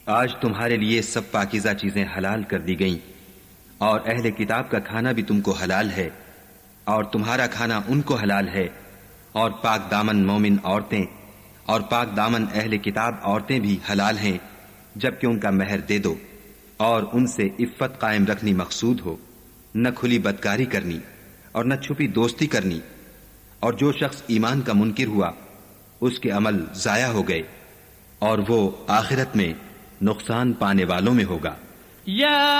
आज तुम्हारे लिए सब पाकीज़ा चीजें हलाल कर दी गईं और अहले किताब का खाना भी तुमको हलाल है और तुम्हारा खाना उनको हलाल है और पाक दामन मोमिन औरतें और पाक दामन अहले किताब औरतें भी हलाल हैं जबकि उनका महर दे दो और उनसे इफ्फत कायम रखनी मकसूद हो, न खुली बदकारी करनी और न छुपी दोस्ती करनी। और जो शख्स ईमान का मुनकिर हुआ उसके अमल जाया हो गए और वो आखिरत में नुकसान पाने वालों में होगा।